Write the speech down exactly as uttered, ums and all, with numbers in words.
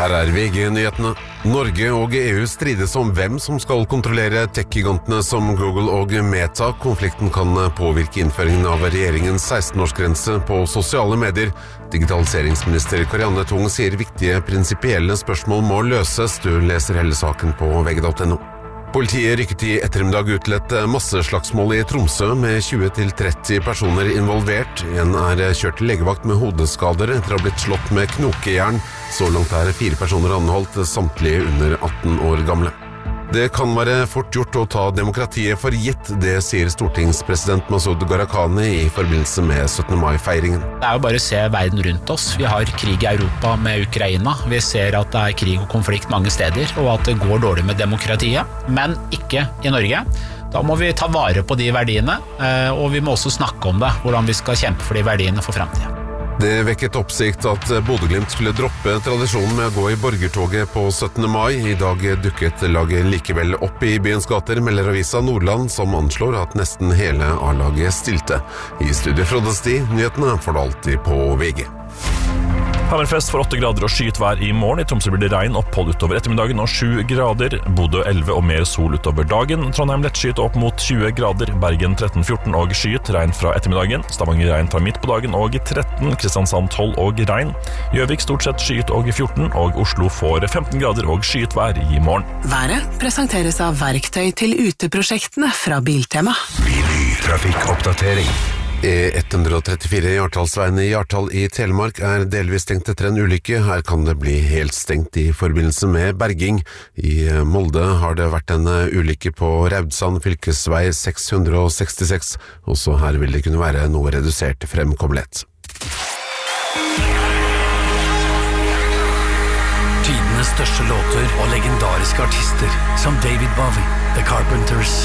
Her er V G-nyhetene. Norge og E U strides om hvem som skal kontrollere tech-gigantene som Google og Meta. Konflikten kan påvirke innføringen av regjeringens seksten-årsgrense på sosiale medier. Digitaliseringsminister Karianne Tung sier viktige prinsipielle spørsmål må løses. Du leser hele saken på V G punktum no. Politiet rykket i ettermiddag ut til et masseslagsmål i Tromsø med tjue til tretti personer involvert. En er kjørt til legevakt med hodeskader etter å ha blitt slått med knokejern. Så langt er fire personer anholdt, samtlige under atten år gamle. Det kan være fort gjort å ta demokratiet for gitt, det sier stortingspresident Masoud Gharahkhani i forbindelse med syttende mai-feiringen. Det er jo bare å se verden rundt oss. Vi har krig i Europa med Ukraina. Vi ser at det er krig og konflikt mange steder, og at det går dårlig med demokratiet, men ikke i Norge. Da må vi ta vare på de verdiene, og vi må også snakke om det, hvordan vi skal kjempe for de verdiene for fremtiden. Det vekket oppsikt at Bodø-Glimt skulle droppe tradisjonen med å gå i borgertoget på syttende mai. I dag dukket laget likevel opp i byens gater, melder avisa Nordland, som anslår at nesten hele A-laget stilte. I studio Frode Sti, nyhetene får du alltid på V G. Hammerfest for åtte grader og skyet vær i morgen. I Tromsø blir det regn opphold utover ettermiddagen og sju grader. Bodø elleve og mer sol utover dagen. Trondheim lettskyet opp mot tjue grader. Bergen tretten fjorten og skyet, regn fra ettermiddagen. Stavanger regn fra midt på dagen og tretten. Kristiansand tolv og regn. Gjøvik stort sett skyet og fjorten. Og Oslo får femten grader og skyet vær i morgen. Været presenteres av verktøy til uteprosjektene fra Biltema. Trafikkoppdatering. E ett hundre trettifire Hjartalsveien i Hjartal i Telemark er delvis stengt etter en ulykke. Her kan det bli helt stengt i forbindelse med berging. I Molde har det vært en ulykke på Raudsand fylkesvei seks hundre sekstiseks. Også her vil det kunne være noe redusert fremkommelighet. Tidenes største låter og legendariske artister som David Bowie, The Carpenters,